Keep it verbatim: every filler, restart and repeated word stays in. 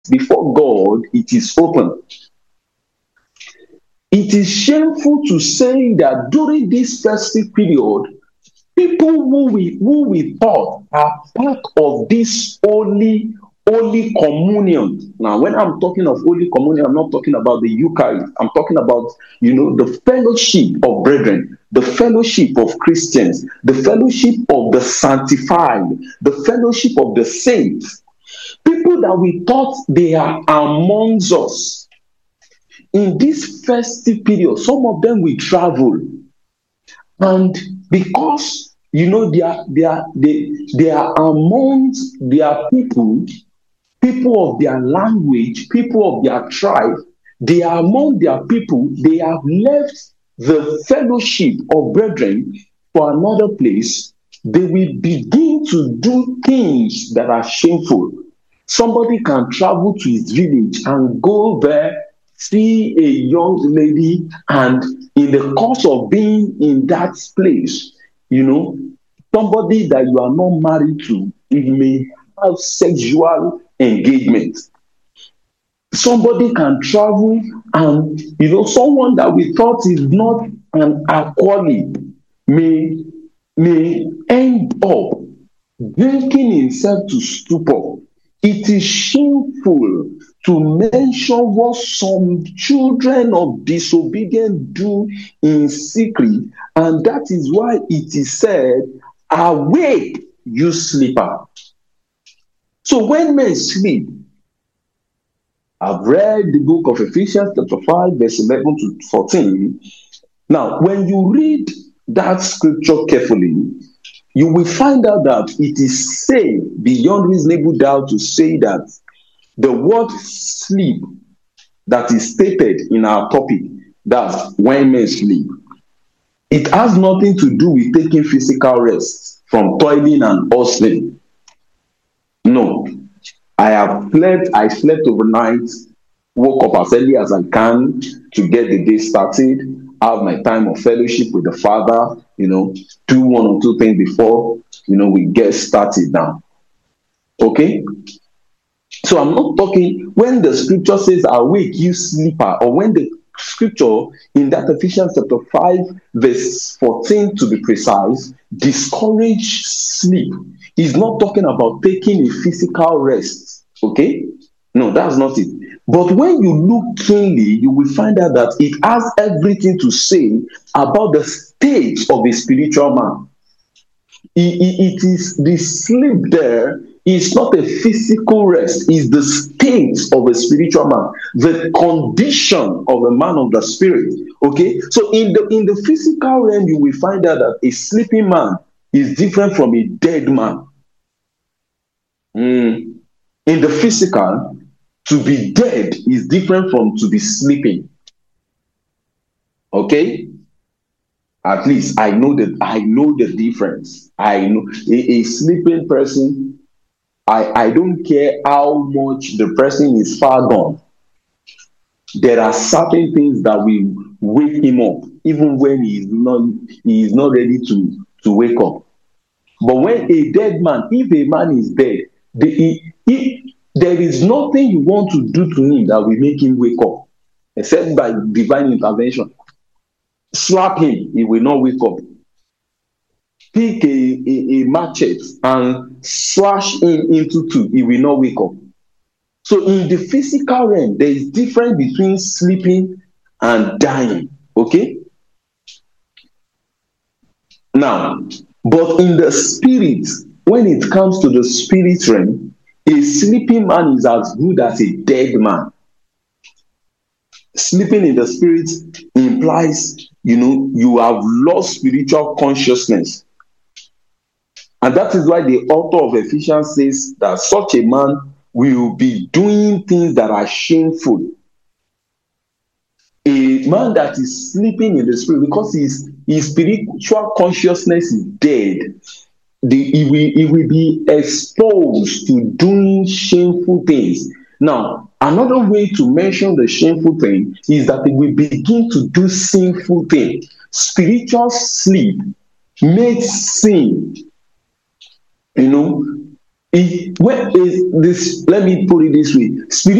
before God, it is open. It is shameful to say that during this festive period, people who we who we thought are part of this holy holy communion. Now, when I'm talking of holy communion, I'm not talking about the Eucharist. I'm talking about, you know, the fellowship of brethren, the fellowship of Christians, the fellowship of the sanctified, the fellowship of the saints. People that we thought they are amongst us. In this festive period, some of them will travel. And because, you know, they are, they are, they, they are amongst their people, people of their language, people of their tribe, they are among their people, they have left the fellowship of brethren for another place. They will begin to do things that are shameful. Somebody can travel to his village and go there, see a young lady, and in the course of being in that place, you know, somebody that you are not married to, it may have sexual engagement. Somebody can travel and, you know, someone that we thought is not an alcoholic may, may end up drinking himself to stupor. It is shameful to mention what some children of disobedience do in secret, and that is why it is said, "Awake, you sleeper." So when men sleep, I've read the book of Ephesians chapter five, verse eleven to fourteen. Now, when you read that scripture carefully, you will find out that it is safe beyond reasonable doubt to say that the word sleep that is stated in our topic, that's when men sleep, it has nothing to do with taking physical rest from toiling and hustling. No. I have slept, I slept overnight, woke up as early as I can to get the day started, have my time of fellowship with the Father, you know, do one or two things before, you know, we get started now. Okay? So I'm not talking, when the scripture says, "Awake, you sleeper," or when the scripture in that Ephesians chapter five, verse fourteen to be precise, discourage sleep, is not talking about taking a physical rest. Okay? No, that's not it. But when you look keenly, you will find out that it has everything to say about the state of a spiritual man. It, it, it is the sleep there is not a physical rest, it's the state of a spiritual man, the condition of a man of the spirit. Okay, so in the in the physical realm, you will find out that a sleeping man is different from a dead man. Mm. In the physical, to be dead is different from to be sleeping. Okay? At least I know that I know the difference. I know a, a sleeping person, I, I don't care how much the person is far gone. There are certain things that will wake him up, even when he is not he is not ready to, to wake up. But when a dead man, if a man is dead, the, he, he, there is nothing you want to do to him that will make him wake up, except by divine intervention. Slap him, he will not wake up. Pick a, a, a machete and slash him into two, he will not wake up. So in the physical realm, there is difference between sleeping and dying. Okay? Now, but in the spirit, when it comes to the spirit realm, a sleeping man is as good as a dead man. Sleeping in the spirit implies, you know, you have lost spiritual consciousness. And that is why the author of Ephesians says that such a man will be doing things that are shameful. A man that is sleeping in the spirit, because his, his spiritual consciousness is dead, the, he, will, he will be exposed to doing shameful things. Now, another way to mention the shameful thing is that he will begin to do sinful things. Spiritual sleep makes sin. You know, It, where is this? Let me put it this way: